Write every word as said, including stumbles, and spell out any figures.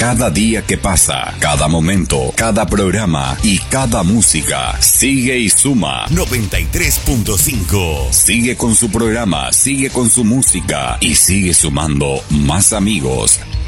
Cada día que pasa, cada momento, cada programa y cada música sigue y suma. noventa y tres punto cinco. Sigue con su programa, sigue con su música y sigue sumando más amigos